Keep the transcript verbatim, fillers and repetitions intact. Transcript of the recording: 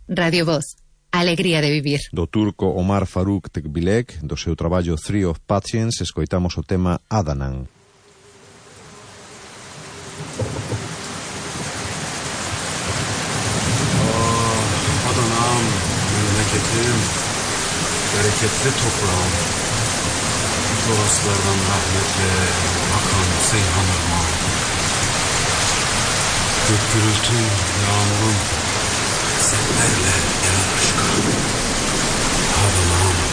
Radio Voz, alegría de vivir. Do turco Omar Faruk Tekbilek, do seu traballo Three of Patience, escoitamos o tema Adanan. Ah, Adanam, memleketim, bereketli toprağım, Toroslardan rahmetle akan Seyhan Irmağı. Gök gürültü, yağmurun, senlerle gelen aşka. Adanam.